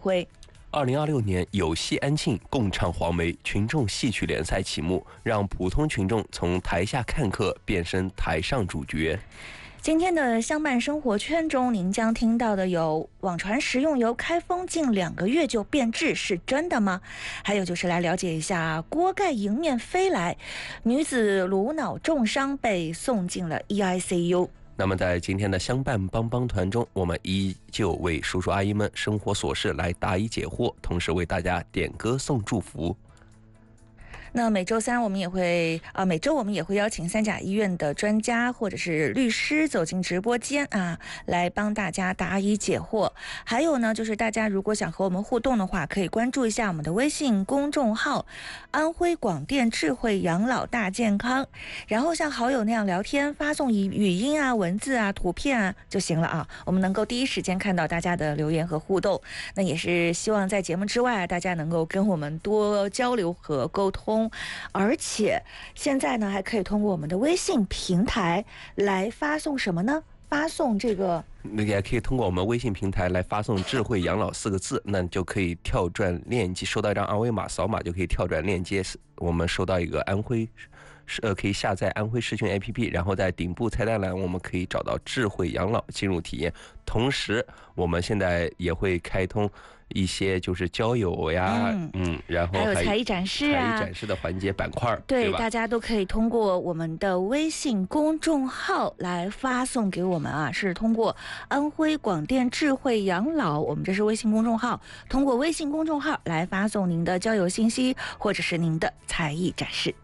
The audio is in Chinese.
辉。 2026年有戏安庆共唱黄梅群众戏曲联赛启幕，让普通群众从台下看客变身台上主角。 今天的相伴生活圈中，您将听到的有网传食用油开封近2个月就变质，是真的吗？还有就是来了解一下锅盖迎面飞来，女子颅脑重伤被送进了 EICU。 那么在今天的相伴帮帮团中，我们依旧为叔叔阿姨们生活琐事来答疑解惑，同时为大家点歌送祝福。 那每周三我们也会每周我们也会邀请三甲医院的专家或者是律师走进直播间来帮大家答疑解惑。还有呢，就是大家如果想和我们互动的话，可以关注一下我们的微信公众号安徽广电智慧养老大健康，然后像好友那样聊天，发送语音文字图片就行了我们能够第一时间看到大家的留言和互动。那也是希望在节目之外大家能够跟我们多交流和沟通。而且现在呢，还可以通过我们的微信平台来发送什么呢？发送这个， 也可以通过我们微信平台来发送智慧养老4个字，那就可以跳转链接，收到一张二维码，扫码就可以跳转链接，我们收到一个安徽可以下载安徽视讯 APP， 然后在顶部菜单栏我们可以找到智慧养老进入体验。同时我们现在也会开通一些就是交友呀，然后还有才艺展示的环节板块， 对吧？ 大家都可以通过我们的微信公众号来发送给我们是通过安徽广电智慧养老，我们这是微信公众号，通过微信公众号来发送您的交友信息或者是您的才艺展示。